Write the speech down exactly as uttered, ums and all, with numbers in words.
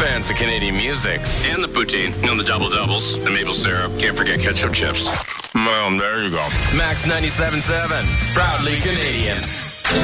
fans of Canadian music. And the poutine, you know, the double doubles, the maple syrup. Can't forget ketchup chips. Well, there you go. Max ninety-seven point seven, proudly Canadian.